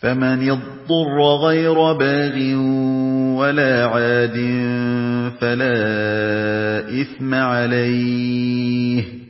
فَمَنِ اضْطُرَّ غَيْرَ بَاغٍ وَلَا عَادٍ فَلَا إِثْمَ عَلَيْهِ ۚ